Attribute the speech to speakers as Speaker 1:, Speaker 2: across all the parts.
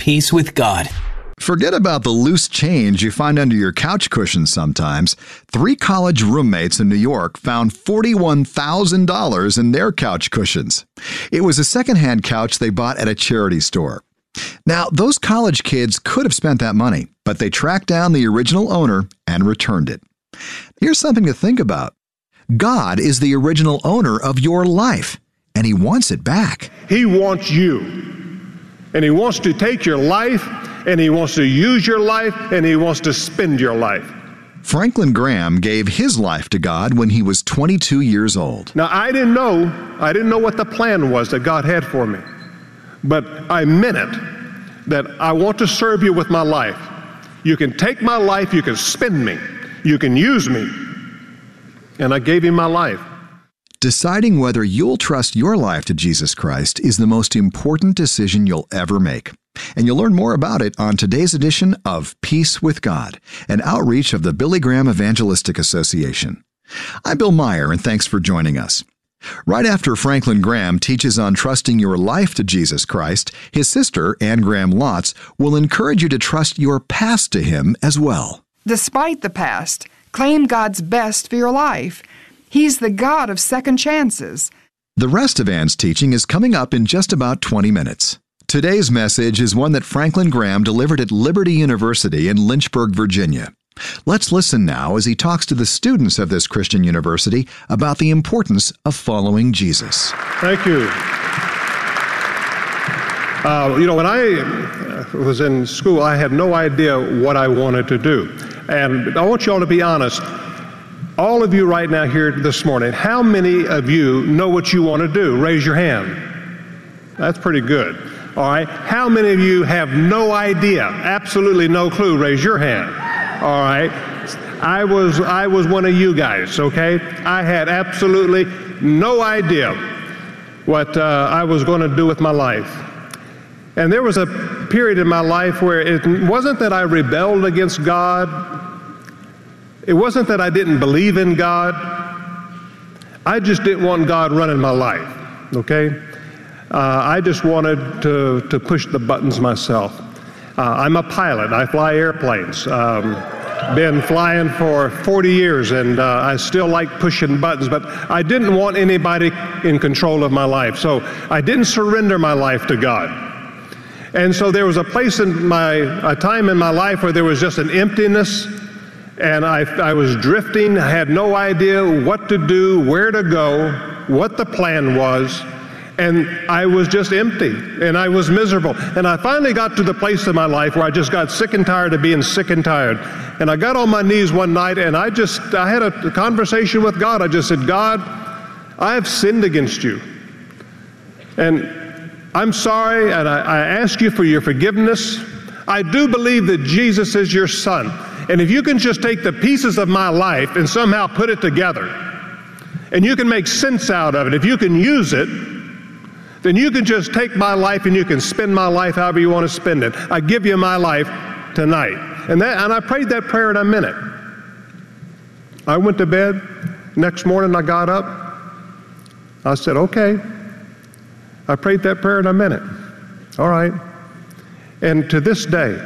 Speaker 1: peace with God.
Speaker 2: Forget about the loose change you find under your couch cushions sometimes. 3 college roommates in New York found $41,000 in their couch cushions. It was a secondhand couch they bought at a charity store. Now, those college kids could have spent that money, but they tracked down the original owner and returned it. Here's something to think about. God is the original owner of your life, and He wants it back.
Speaker 3: He wants you, and He wants to take your life, and He wants to use your life, and He wants to spend your life.
Speaker 2: Franklin Graham gave his life to God when he was 22 years old.
Speaker 3: Now, I didn't know what the plan was that God had for me, but I meant it, that I want to serve you with my life. You can take my life, you can spend me, you can use me, and I gave Him my life.
Speaker 2: Deciding whether you'll trust your life to Jesus Christ is the most important decision you'll ever make. And you'll learn more about it on today's edition of Peace with God, an outreach of the Billy Graham Evangelistic Association. I'm Bill Meyer, and thanks for joining us. Right after Franklin Graham teaches on trusting your life to Jesus Christ, his sister, Anne Graham Lotz, will encourage you to trust your past to Him as well.
Speaker 4: Despite the past, claim God's best for your life. He's the God of second chances.
Speaker 2: The rest of Anne's teaching is coming up in just about 20 minutes. Today's message is one that Franklin Graham delivered at Liberty University in Lynchburg, Virginia. Let's listen now as he talks to the students of this Christian university about the importance of following Jesus.
Speaker 3: Thank you. When I was in school, I had no idea what I wanted to do. And I want you all to be honest. All of you right now here this morning, how many of you know what you want to do? Raise your hand. That's pretty good. All right. How many of you have no idea, absolutely no clue? Raise your hand. All right. I was one of you guys, okay? I had absolutely no idea what I was going to do with my life. And there was a period in my life where it wasn't that I rebelled against God. It wasn't that I didn't believe in God. I just didn't want God running my life, okay? I just wanted to push the buttons myself. I'm a pilot. I fly airplanes. Been flying for 40 years, and I still like pushing buttons, but I didn't want anybody in control of my life, so I didn't surrender my life to God. And so there was a time in my life where there was just an emptiness, and I was drifting. I had no idea what to do, where to go, what the plan was. And I was just empty, and I was miserable. And I finally got to the place in my life where I just got sick and tired of being sick and tired. And I got on my knees one night, and I had a conversation with God. I just said, God, I have sinned against you. And I'm sorry, and I ask you for your forgiveness. I do believe that Jesus is your Son. And if you can just take the pieces of my life and somehow put it together, and you can make sense out of it, if you can use it, then you can just take my life and you can spend my life however you want to spend it. I give you my life tonight. And I prayed that prayer and I meant it. I went to bed. Next morning I got up. I said, okay. I prayed that prayer and I meant it. All right. And to this day,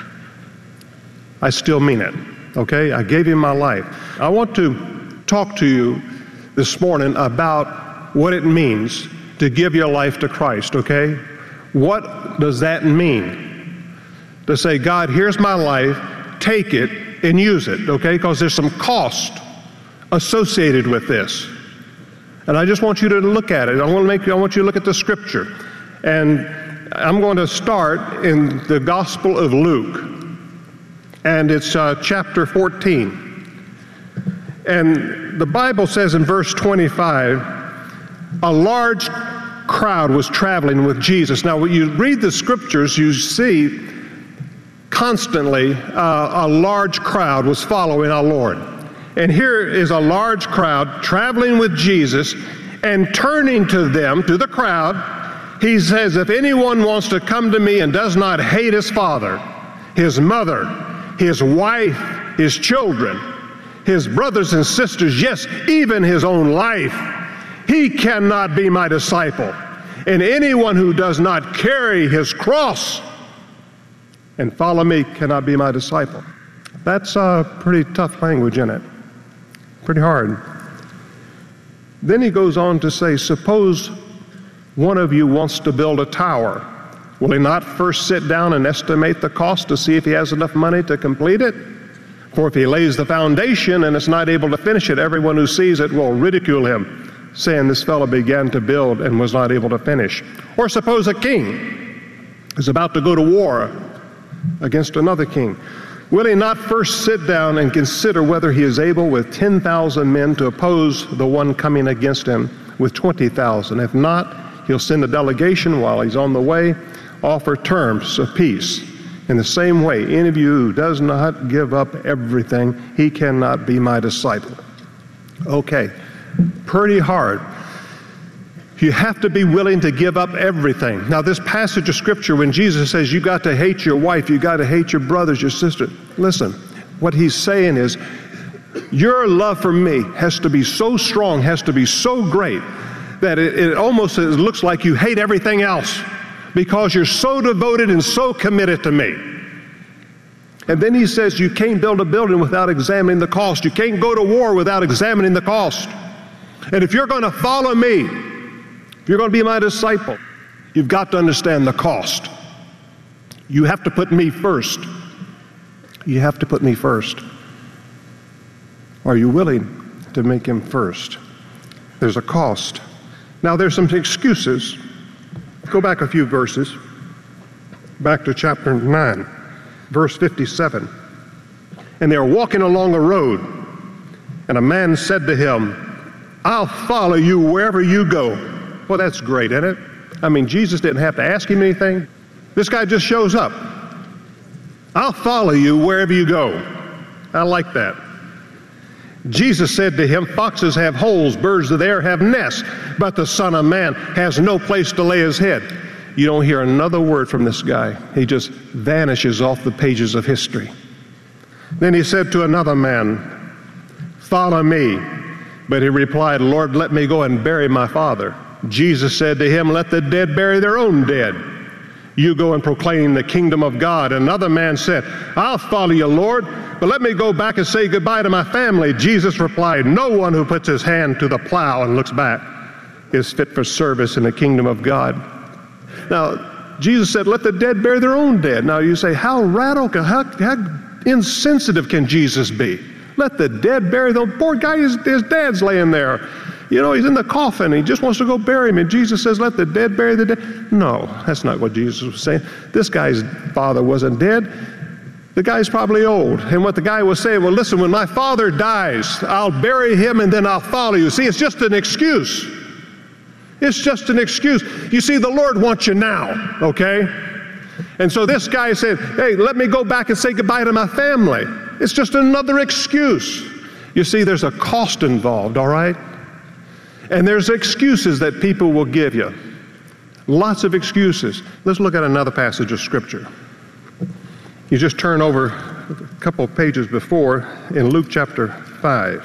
Speaker 3: I still mean it. Okay? I gave Him my life. I want to talk to you this morning about what it means to give your life to Christ, okay? What does that mean? To say, God, here's my life, take it and use it, okay? Because there's some cost associated with this. And I just want you to look at it. I want you to look at the scripture. And I'm going to start in the Gospel of Luke. And it's chapter 14. And the Bible says in verse 25, a large crowd was traveling with Jesus. Now, when you read the scriptures, you see constantly a large crowd was following our Lord. And here is a large crowd traveling with Jesus, and turning to them, to the crowd, He says, if anyone wants to come to me and does not hate his father, his mother, his wife, his children, his brothers and sisters, yes, even his own life, he cannot be my disciple. And anyone who does not carry his cross and follow me cannot be my disciple. That's pretty tough language, isn't it? Pretty hard. Then he goes on to say, suppose one of you wants to build a tower. Will he not first sit down and estimate the cost to see if he has enough money to complete it? For if he lays the foundation and is not able to finish it, everyone who sees it will ridicule him, saying this fellow began to build and was not able to finish. Or suppose a king is about to go to war against another king. Will he not first sit down and consider whether he is able with 10,000 men to oppose the one coming against him with 20,000? If not, he'll send a delegation while he's on the way, offer terms of peace. In the same way, any of you who does not give up everything, he cannot be my disciple. Okay, pretty hard. You have to be willing to give up everything. Now, this passage of Scripture, when Jesus says you got to hate your wife, you got to hate your brothers, your sister, listen, what he's saying is your love for me has to be so strong, has to be so great, that it almost looks like you hate everything else because you're so devoted and so committed to me. And then he says you can't build a building without examining the cost. You can't go to war without examining the cost. And if you're going to follow me, if you're going to be my disciple, you've got to understand the cost. You have to put me first. You have to put me first. Are you willing to make him first? There's a cost. Now, there's some excuses. Go back a few verses. Back to chapter 9, verse 57. And they were walking along a road, and a man said to him, I'll follow you wherever you go. Well, that's great, isn't it? I mean, Jesus didn't have to ask him anything. This guy just shows up. I'll follow you wherever you go. I like that. Jesus said to him, foxes have holes, birds of the air have nests, but the Son of Man has no place to lay his head. You don't hear another word from this guy. He just vanishes off the pages of history. Then he said to another man, follow me. But he replied, Lord, let me go and bury my father. Jesus said to him, let the dead bury their own dead. You go and proclaim the kingdom of God. Another man said, I'll follow you, Lord, but let me go back and say goodbye to my family. Jesus replied, no one who puts his hand to the plow and looks back is fit for service in the kingdom of God. Now, Jesus said, let the dead bury their own dead. Now, you say, how radical, how insensitive can Jesus be? Let the dead bury the poor guy, his dad's laying there. You know, he's in the coffin. He just wants to go bury him. And Jesus says, let the dead bury the dead. No, that's not what Jesus was saying. This guy's father wasn't dead. The guy's probably old. And what the guy was saying, well, listen, when my father dies, I'll bury him and then I'll follow you. See, it's just an excuse. It's just an excuse. You see, the Lord wants you now, okay? And so this guy said, hey, let me go back and say goodbye to my family. It's just another excuse. You see, there's a cost involved, all right? And there's excuses that people will give you. Lots of excuses. Let's look at another passage of Scripture. You just turn over a couple of pages before in Luke chapter 5.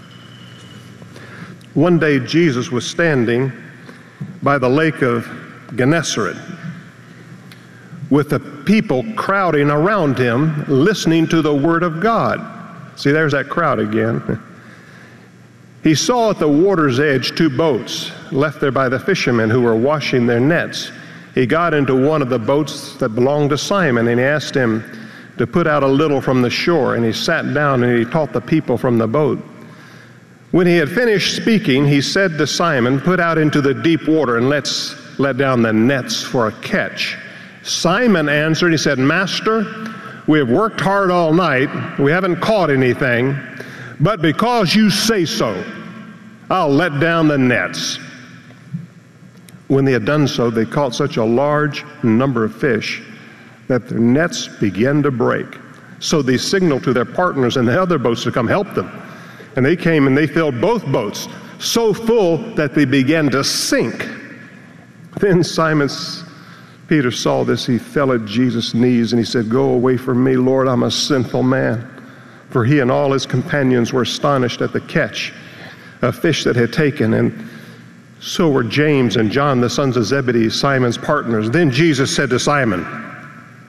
Speaker 3: One day Jesus was standing by the lake of Gennesaret with the people crowding around him, listening to the word of God. See, there's that crowd again. He saw at the water's edge 2 boats left there by the fishermen who were washing their nets. He got into one of the boats that belonged to Simon, and he asked him to put out a little from the shore, and he sat down and he taught the people from the boat. When he had finished speaking, he said to Simon, put out into the deep water and let's let down the nets for a catch. Simon answered, he said, Master, we have worked hard all night. We haven't caught anything. But because you say so, I'll let down the nets. When they had done so, they caught such a large number of fish that their nets began to break. So they signaled to their partners in the other boats to come help them. And they came and they filled both boats so full that they began to sink. Then Peter saw this. He fell at Jesus' knees and he said, go away from me, Lord, I'm a sinful man. For he and all his companions were astonished at the catch of fish that had taken, and so were James and John, the sons of Zebedee, Simon's partners. Then Jesus said to Simon,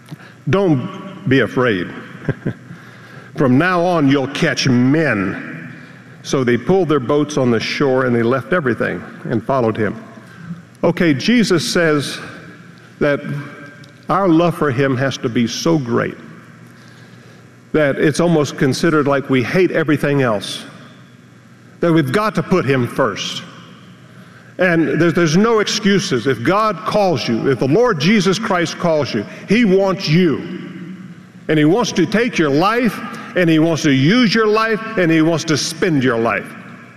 Speaker 3: Don't be afraid. From now on, you'll catch men. So they pulled their boats on the shore and they left everything and followed him. Okay, Jesus says that our love for him has to be so great that it's almost considered like we hate everything else, that we've got to put him first. And there's no excuses. If God calls you, if the Lord Jesus Christ calls you, he wants you. And he wants to take your life, and he wants to use your life, and he wants to spend your life.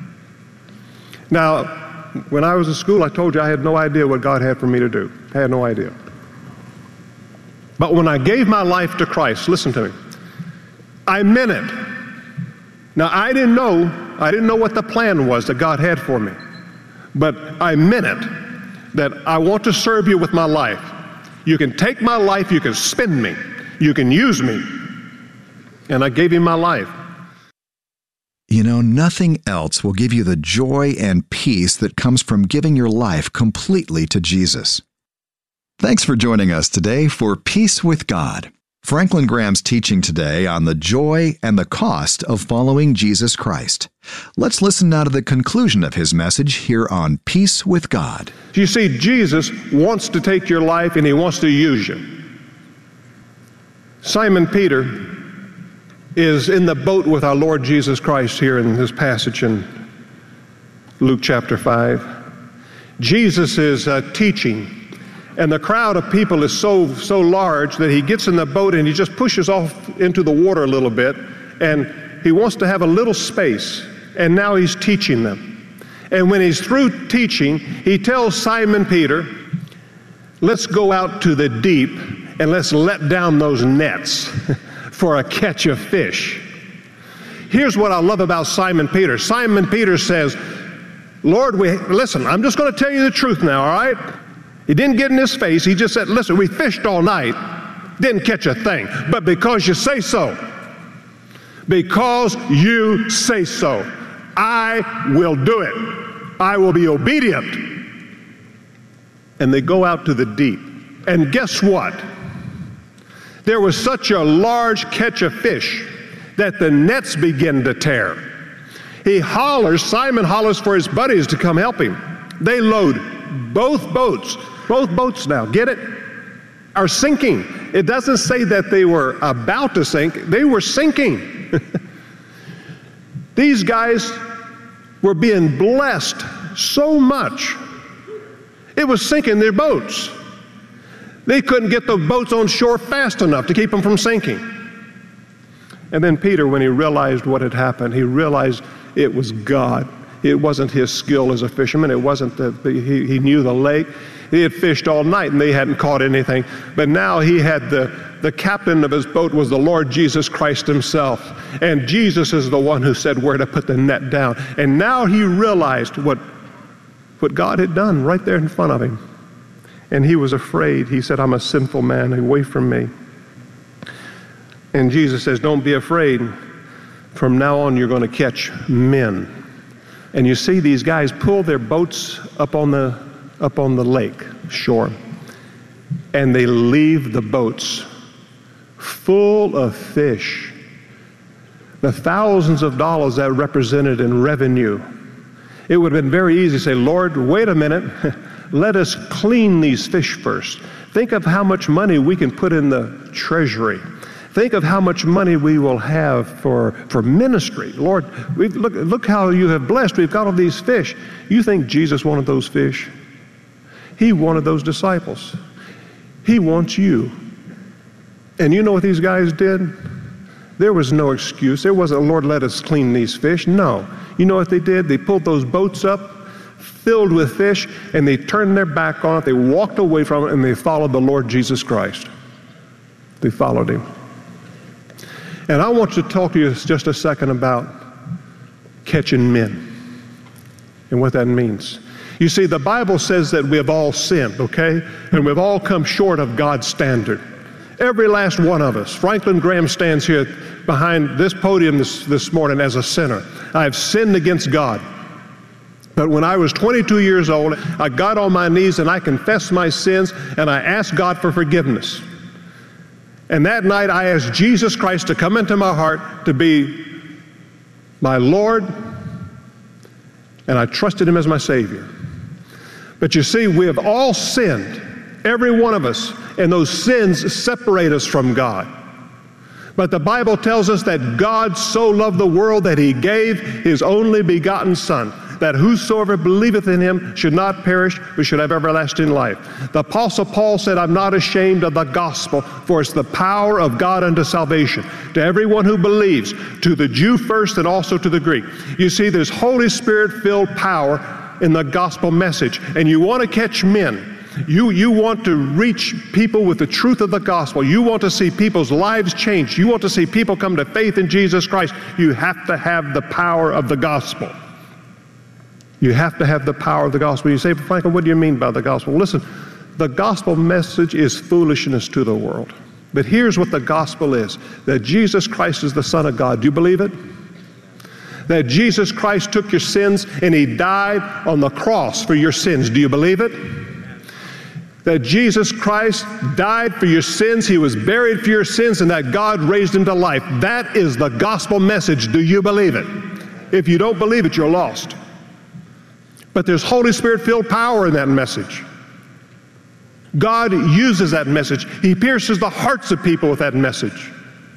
Speaker 3: Now, when I was in school, I told you I had no idea what God had for me to do. I had no idea. But when I gave my life to Christ, listen to me, I meant it. Now, I didn't know what the plan was that God had for me. But I meant it, that I want to serve you with my life. You can take my life, you can spend me, you can use me. And I gave him my life.
Speaker 2: You know, nothing else will give you the joy and peace that comes from giving your life completely to Jesus. Thanks for joining us today for Peace with God. Franklin Graham's teaching today on the joy and the cost of following Jesus Christ. Let's listen now to the conclusion of his message here on Peace with God.
Speaker 3: You see, Jesus wants to take your life and he wants to use you. Simon Peter is in the boat with our Lord Jesus Christ here in this passage in Luke chapter 5. Jesus is teaching. And the crowd of people is so large that he gets in the boat and he just pushes off into the water a little bit, and he wants to have a little space, and now he's teaching them. And when he's through teaching, he tells Simon Peter, let's go out to the deep and let's let down those nets for a catch of fish. Here's what I love about Simon Peter. Simon Peter says, Lord, listen, I'm just going to tell you the truth now, all right? He didn't get in his face. He just said, listen, we fished all night, didn't catch a thing. But because you say so, because you say so, I will do it. I will be obedient. And they go out to the deep. And guess what? There was such a large catch of fish that the nets begin to tear. Simon hollers for his buddies to come help him. They load both boats now, get it? Are sinking. It doesn't say that they were about to sink, they were sinking. These guys were being blessed so much, it was sinking their boats. They couldn't get the boats on shore fast enough to keep them from sinking. And then Peter, when he realized what had happened, he realized it was God. It wasn't his skill as a fisherman. It wasn't he knew the lake. He had fished all night and they hadn't caught anything. But now he had the captain of his boat was the Lord Jesus Christ himself. And Jesus is the one who said where to put the net down. And now he realized what God had done right there in front of him. And he was afraid. He said, I'm a sinful man, away from me. And Jesus says, don't be afraid. From now on, you're going to catch men. And you see these guys pull their boats up on the lake shore, and they leave the boats full of fish. The thousands of dollars that represented in revenue. It would have been very easy to say, Lord, wait a minute, let us clean these fish first. Think of how much money we can put in the treasury. Think of how much money we will have for ministry. Lord, look how you have blessed. We've got all these fish. You think Jesus wanted those fish? He wanted those disciples. He wants you. And you know what these guys did? There was no excuse. There wasn't, Lord, let us clean these fish. No. You know what they did? They pulled those boats up, filled with fish, and they turned their back on it. They walked away from it, and they followed the Lord Jesus Christ. They followed him. And I want to talk to you just a second about catching men and what that means. You see, the Bible says that we have all sinned, okay? And we've all come short of God's standard. Every last one of us. Franklin Graham stands here behind this podium this morning as a sinner. I have sinned against God. But when I was 22 years old, I got on my knees and I confessed my sins and I asked God for forgiveness. And that night I asked Jesus Christ to come into my heart to be my Lord, and I trusted him as my Savior. But you see, we have all sinned, every one of us, and those sins separate us from God. But the Bible tells us that God so loved the world that he gave his only begotten Son, that whosoever believeth in him should not perish, but should have everlasting life. The Apostle Paul said, I'm not ashamed of the gospel, for it's the power of God unto salvation, to everyone who believes, to the Jew first and also to the Greek. You see, there's Holy Spirit-filled power in the gospel message, and you want to catch men. You want to reach people with the truth of the gospel. You want to see people's lives changed. You want to see people come to faith in Jesus Christ. You have to have the power of the gospel. You have to have the power of the gospel. You say, Franklin, what do you mean by the gospel? Listen, the gospel message is foolishness to the world. But here's what the gospel is, that Jesus Christ is the Son of God. Do you believe it? That Jesus Christ took your sins and he died on the cross for your sins. Do you believe it? That Jesus Christ died for your sins, he was buried for your sins, and that God raised him to life. That is the gospel message. Do you believe it? If you don't believe it, you're lost. But there's Holy Spirit-filled power in that message. God uses that message. He pierces the hearts of people with that message.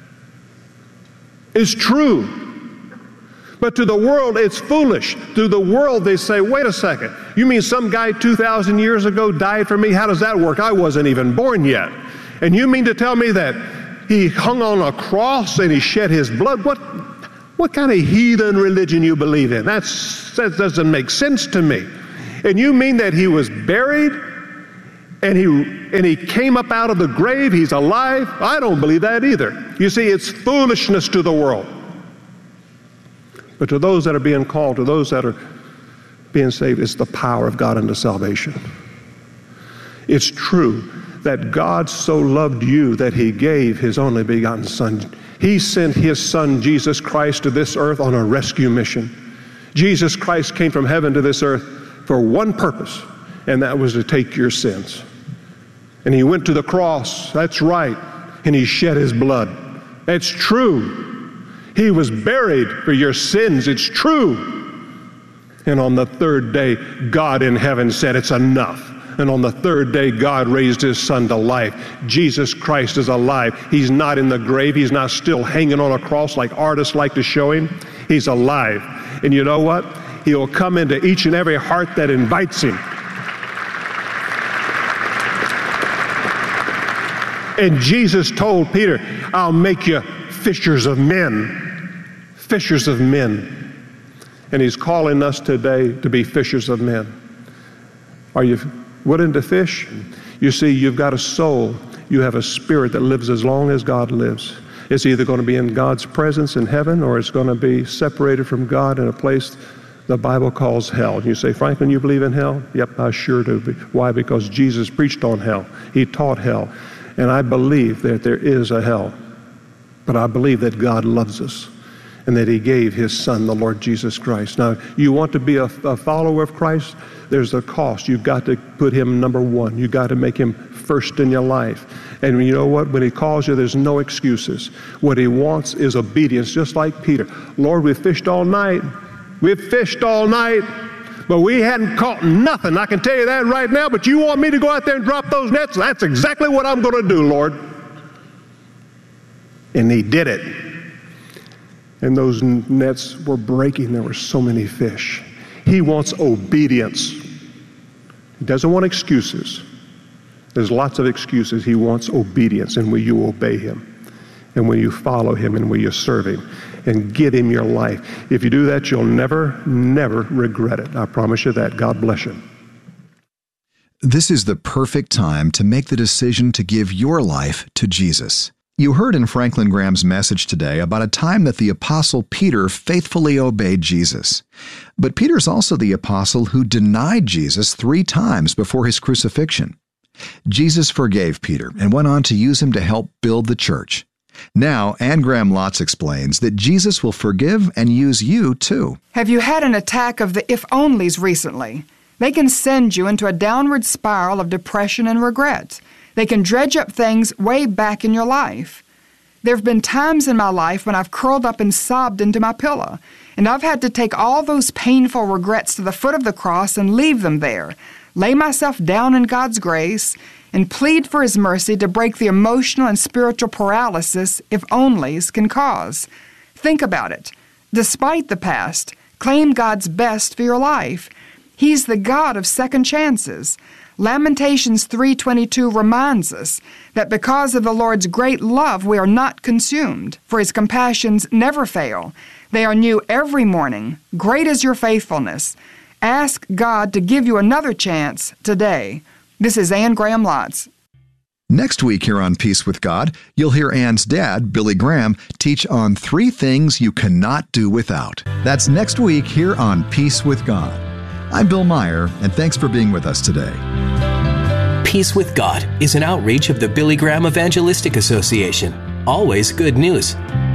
Speaker 3: It's true. But to the world, it's foolish. To the world, they say, wait a second. You mean some guy 2,000 years ago died for me? How does that work? I wasn't even born yet. And you mean to tell me that he hung on a cross and he shed his blood? What kind of heathen religion you believe in? That doesn't make sense to me. And you mean that he was buried and he came up out of the grave? He's alive? I don't believe that either. You see, it's foolishness to the world. But to those that are being called, to those that are being saved, it's the power of God unto salvation. It's true that God so loved you that he gave his only begotten Son. He sent his Son, Jesus Christ, to this earth on a rescue mission. Jesus Christ came from heaven to this earth for one purpose, and that was to take your sins. And he went to the cross, that's right, and he shed his blood. That's true. He was buried for your sins. It's true. And on the third day, God in heaven said, it's enough. And on the third day, God raised his Son to life. Jesus Christ is alive. He's not in the grave. He's not still hanging on a cross like artists like to show him. He's alive. And you know what? He'll come into each and every heart that invites him. And Jesus told Peter, I'll make you fishers of men. Fishers of men. And he's calling us today to be fishers of men. Are you willing to fish? You see, you've got a soul. You have a spirit that lives as long as God lives. It's either going to be in God's presence in heaven, or it's going to be separated from God in a place the Bible calls hell. You say, Franklin, you believe in hell? Yep, I sure do. Why? Because Jesus preached on hell. He taught hell. And I believe that there is a hell. But I believe that God loves us, and that he gave his Son, the Lord Jesus Christ. Now, you want to be a follower of Christ? There's a cost. You've got to put him number one. You've got to make him first in your life. And you know what? When he calls you, there's no excuses. What he wants is obedience, just like Peter. Lord, we've fished all night. We've fished all night, but we hadn't caught nothing. I can tell you that right now, but you want me to go out there and drop those nets? That's exactly what I'm going to do, Lord. And he did it. And those nets were breaking. There were so many fish. He wants obedience. He doesn't want excuses. There's lots of excuses. He wants obedience. And will you obey him? And will you follow him? And will you serve him? And give him your life. If you do that, you'll never, never regret it. I promise you that. God bless you.
Speaker 2: This is the perfect time to make the decision to give your life to Jesus. You heard in Franklin Graham's message today about a time that the Apostle Peter faithfully obeyed Jesus. But Peter's also the apostle who denied Jesus 3 times before his crucifixion. Jesus forgave Peter and went on to use him to help build the church. Now, Anne Graham Lotz explains that Jesus will forgive and use you too.
Speaker 4: Have you had an attack of the if-onlys recently? They can send you into a downward spiral of depression and regret. They can dredge up things way back in your life. There have been times in my life when I've curled up and sobbed into my pillow, and I've had to take all those painful regrets to the foot of the cross and leave them there, lay myself down in God's grace, and plead for His mercy to break the emotional and spiritual paralysis if onlys can cause. Think about it. Despite the past, claim God's best for your life. He's the God of second chances. Lamentations 3:22 reminds us that because of the Lord's great love we are not consumed, for His compassions never fail. They are new every morning. Great is your faithfulness. Ask God to give you another chance today. This is Anne Graham Lotz.
Speaker 2: Next week here on Peace with God, you'll hear Anne's dad, Billy Graham, teach on 3 things you cannot do without. That's next week here on Peace with God. I'm Bill Meyer, and thanks for being with us today.
Speaker 1: Peace with God is an outreach of the Billy Graham Evangelistic Association. Always good news.